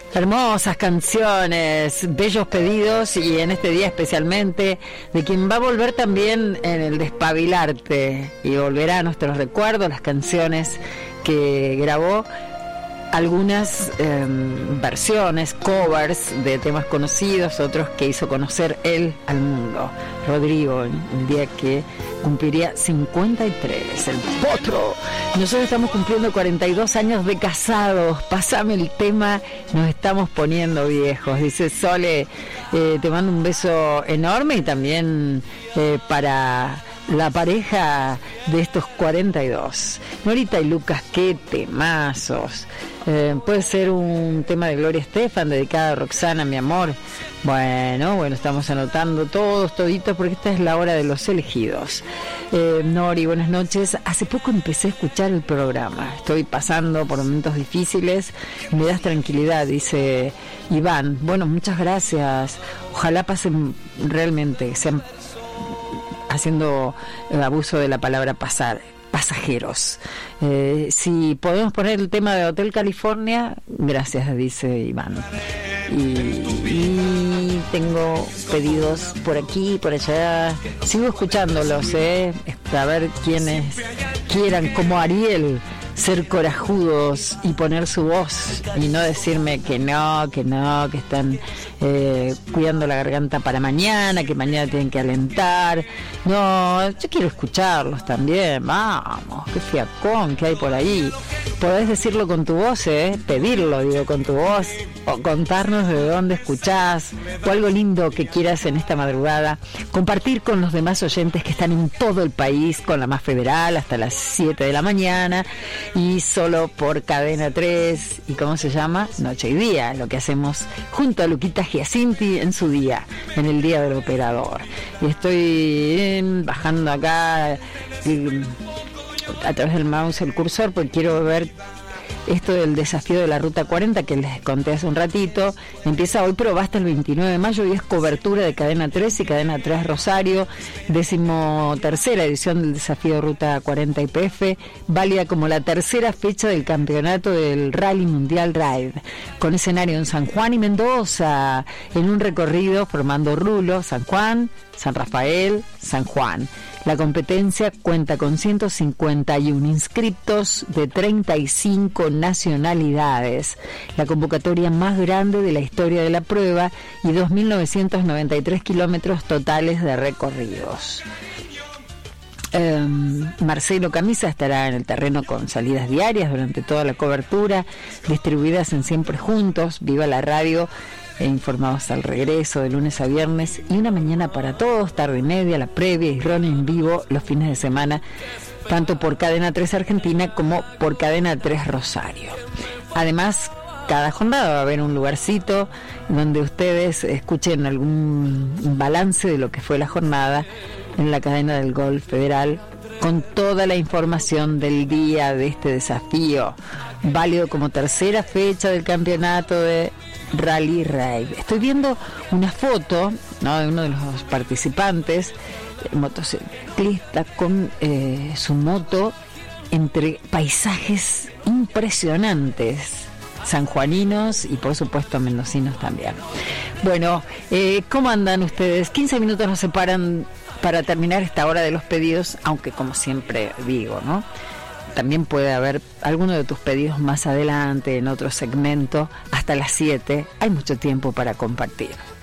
Hermosas canciones, bellos pedidos, y en este día especialmente de quien va a volver también en el Despabilarte y volverá a nuestros recuerdos las canciones que grabó, algunas versiones, covers de temas conocidos, otros que hizo conocer él al mundo. Rodrigo, el día que cumpliría 53, el potro. Nosotros estamos cumpliendo 42 años de casados. Pásame el tema, nos estamos poniendo viejos. Dice Sole, te mando un beso enorme, y también para la pareja de estos 42. Norita y Lucas, qué temazos. Puede ser un tema de Gloria Estefan dedicado a Roxana, mi amor. Bueno, estamos anotando toditos, porque esta es la hora de los elegidos. Nori, buenas noches. Hace poco empecé a escuchar el programa. Estoy pasando por momentos difíciles. Me das tranquilidad, dice Iván. Bueno, muchas gracias. Ojalá pasen realmente, sean, haciendo abuso de la palabra pasar, pasajeros. Si podemos poner el tema de Hotel California, gracias, dice Iván. Y tengo pedidos por aquí, por allá. Sigo escuchándolos, a ver quiénes quieran, como Ariel, ser corajudos y poner su voz y no decirme que no, que están cuidando la garganta para mañana, que mañana tienen que alentar. No, yo quiero escucharlos también. Vamos, qué fiacón que hay por ahí. Podés decirlo con tu voz, pedirlo, digo, con tu voz, o contarnos de dónde escuchás, o algo lindo que quieras en esta madrugada, compartir con los demás oyentes que están en todo el país, con la más federal, hasta las 7 de la mañana, y solo por Cadena 3, y ¿cómo se llama? Noche y Día, lo que hacemos junto a Luquita Giacinti en su día, en el Día del Operador. Y estoy bajando acá a través del mouse el cursor, porque quiero ver esto del desafío de la Ruta 40 que les conté hace un ratito. Empieza hoy, pero va hasta el 29 de mayo y es cobertura de Cadena 3 y Cadena 3 Rosario, 13ª edición del desafío Ruta 40 IPF, válida como la tercera fecha del campeonato del Rally Mundial Ride, con escenario en San Juan y Mendoza, en un recorrido formando rulo: San Juan, San Rafael, San Juan. La competencia cuenta con 151 inscriptos de 35 nacionalidades, la convocatoria más grande de la historia de la prueba, y 2.993 kilómetros totales de recorridos. Marcelo Camisa estará en el terreno con salidas diarias durante toda la cobertura, distribuidas en Siempre Juntos, Viva la Radio, informados al regreso de lunes a viernes, y una mañana para todos, tarde y media, la previa y ron en vivo los fines de semana, tanto por Cadena 3 Argentina como por Cadena 3 Rosario. Además, cada jornada va a haber un lugarcito donde ustedes escuchen algún balance de lo que fue la jornada en la cadena del Golf Federal, con toda la información del día de este desafío, válido como tercera fecha del campeonato de Rally Ride. Estoy viendo una foto, ¿no?, de uno de los participantes, motociclista, con su moto entre paisajes impresionantes, sanjuaninos y por supuesto mendocinos también. Bueno, ¿cómo andan ustedes? 15 minutos nos separan para terminar esta hora de los pedidos, aunque como siempre digo, ¿no?, también puede haber alguno de tus pedidos más adelante, en otro segmento, hasta las 7. Hay mucho tiempo para compartir.